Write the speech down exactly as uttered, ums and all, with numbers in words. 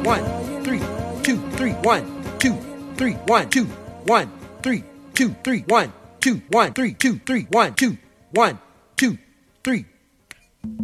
one, three, two, three, one, two, three, one, two, one, three, two, three, one, two, one, three, two, three, one, two, one, two, three.